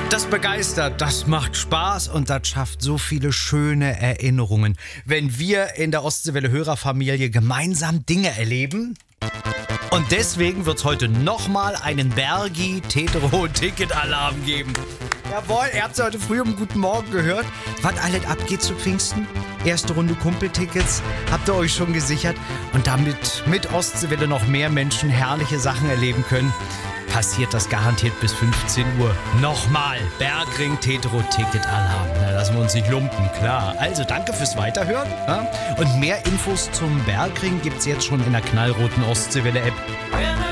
Das begeistert, das macht Spaß und das schafft so viele schöne Erinnerungen. Wenn wir in der Ostseewelle Hörerfamilie gemeinsam Dinge erleben. Und deswegen wird es heute nochmal einen Bergi-Tetro-Ticket-Alarm geben. Jawohl, ihr habt es heute früh um Guten Morgen gehört. Was alles abgeht zu Pfingsten? Erste Runde Kumpeltickets habt ihr euch schon gesichert. Und damit mit Ostseewelle noch mehr Menschen herrliche Sachen erleben können, passiert das garantiert bis 15 Uhr. Nochmal, Bergring Tetro Ticket Alarm. Na, lassen wir uns nicht lumpen, klar. Also danke fürs Weiterhören. Ja? Und mehr Infos zum Bergring gibt's jetzt schon in der knallroten Ostseewelle App.